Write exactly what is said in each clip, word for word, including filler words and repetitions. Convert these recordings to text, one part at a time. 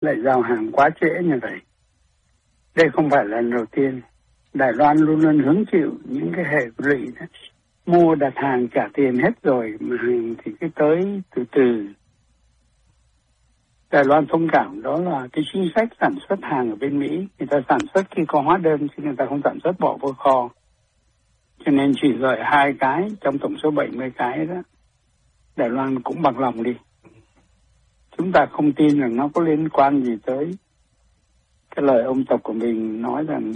lại giao hàng quá trễ như vậy. Đây không phải là lần đầu tiên. Đài Loan luôn luôn hứng chịu những cái hệ lụy đó. Mua đặt hàng trả tiền hết rồi mà hàng thì cứ tới từ từ. Đài Loan thông cảm đó là cái chính sách sản xuất hàng ở bên Mỹ. Người ta sản xuất khi có hóa đơn chứ người ta không sản xuất bỏ vô kho. Cho nên chỉ gửi hai cái trong tổng số bảy mươi cái đó. Đài Loan cũng bằng lòng đi. Chúng ta không tin rằng nó có liên quan gì tới cái lời ông Tập của mình nói rằng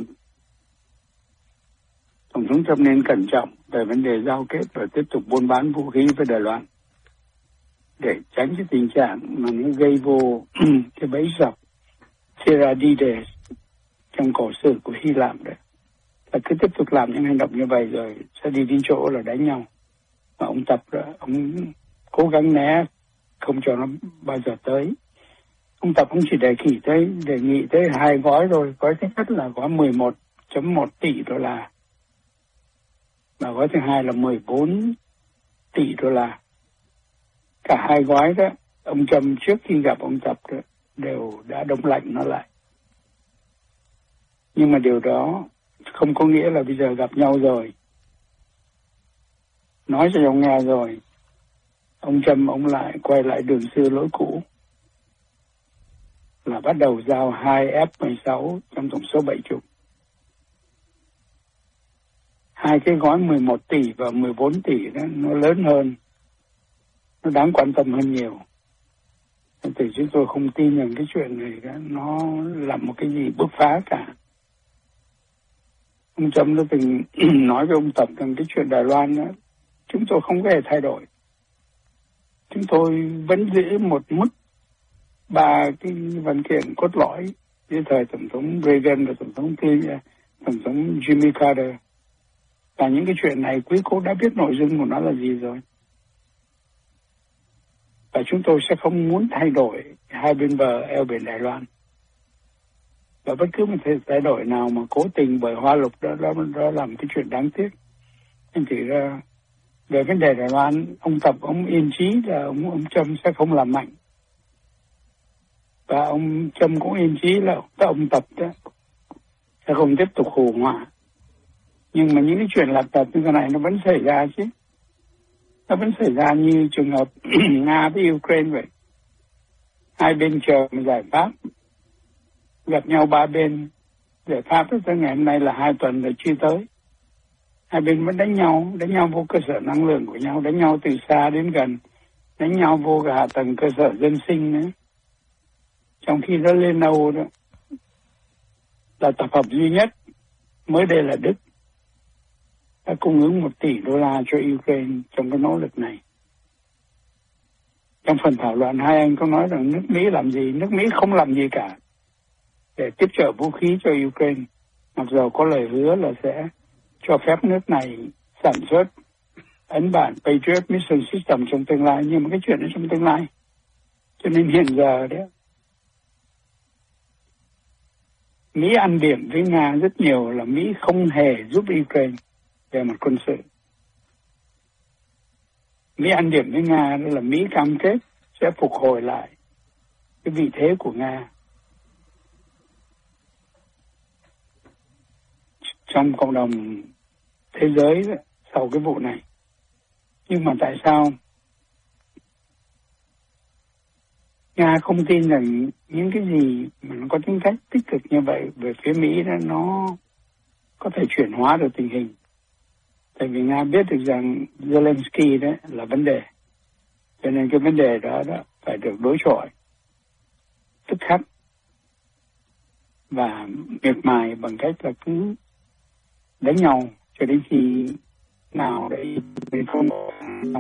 Tổng thống Trump nên cẩn trọng về vấn đề giao kết và tiếp tục buôn bán vũ khí với Đài Loan để tránh cái tình trạng mà nó gây vô cái bẫy dập Theradides trong cổ sử của Hy Lạp đấy. Là cứ tiếp tục làm những hành động như vậy rồi sẽ đi đến chỗ là đánh nhau. Mà ông Tập đó, ông cố gắng né không cho nó bao giờ tới. Ông Tập cũng chỉ đề nghị tới đề nghị tới hai gói rồi. Gói thứ nhất là gói mười một phẩy một tỷ đô la. Và gói thứ hai là mười bốn tỷ đô la. Cả hai gói đó, ông Trump trước khi gặp ông Tập đó, đều đã đông lạnh nó lại. Nhưng mà điều đó không có nghĩa là bây giờ gặp nhau rồi. Nói cho ông nghe rồi. Ông Trump ông lại quay lại đường xưa lối cũ. Là bắt đầu giao hai F mười sáu trong tổng số bảy mươi. Hai cái gói mười một tỷ và mười bốn tỷ đó nó lớn hơn. Nó đáng quan tâm hơn nhiều. Thì chúng tôi không tin rằng cái chuyện này đó, nó là một cái gì bứt phá cả. Ông Trump đã từng nói với ông Tập rằng cái chuyện Đài Loan đó, chúng tôi không có hề thay đổi. Chúng tôi vẫn giữ một mức ba cái văn kiện cốt lõi dưới thời Tổng thống Reagan và Tổng thống Tổng thống Jimmy Carter. Và những cái chuyện này quý cô đã biết nội dung của nó là gì rồi. Và chúng tôi sẽ không muốn thay đổi hai bên bờ eo biển Đài Loan. Và bất cứ một thay đổi nào mà cố tình bởi hoa lục đó, đó, đó là một cái chuyện đáng tiếc. Nên chỉ ra về vấn đề Đài Loan, ông Tập, ông yên chí là ông, ông Trump sẽ không làm mạnh. Và ông Trump cũng yên chí là ông Tập đó sẽ không tiếp tục hù họa. Nhưng mà những cái chuyện lặt tặt như thế này nó vẫn xảy ra chứ. Nó vẫn xảy ra như trường hợp Nga với Ukraine vậy. Hai bên chờ một giải pháp. Gặp nhau ba bên. Giải pháp tới ngày hôm nay là hai tuần rồi chưa tới. Hai bên vẫn đánh nhau. Đánh nhau vô cơ sở năng lượng của nhau. Đánh nhau từ xa đến gần. Đánh nhau vô cả hạ tầng cơ sở dân sinh nữa. Trong khi đó lên Âu đó là tập hợp duy nhất. Mới đây là Đức đã cung ứng một tỷ đô la cho Ukraine trong cái nỗ lực này. Trong phần thảo luận hai anh có nói rằng nước Mỹ làm gì? Nước Mỹ không làm gì cả để tiếp trợ vũ khí cho Ukraine. Mặc dù có lời hứa là sẽ cho phép nước này sản xuất ấn bản Patriot Mission System trong tương lai. Nhưng mà cái chuyện đó trong tương lai. Cho nên hiện giờ đấy, Mỹ ăn điểm với Nga rất nhiều là Mỹ không hề giúp Ukraine về mặt quân sự. Mỹ ăn điểm với Nga đó là Mỹ cam kết sẽ phục hồi lại cái vị thế của Nga trong cộng đồng thế giới đó, sau cái vụ này. Nhưng mà tại sao Nga không tin rằng những cái gì mà nó có tính cách tích cực như vậy về phía Mỹ đó nó có thể chuyển hóa được tình hình? Tại vì Nga biết được rằng Zelensky đó là vấn đề. Cho nên cái vấn đề đó, đó phải được đối chọi tức khắc và miệt mài bằng cách là cứ đánh nhau cho đến khi nào đấy không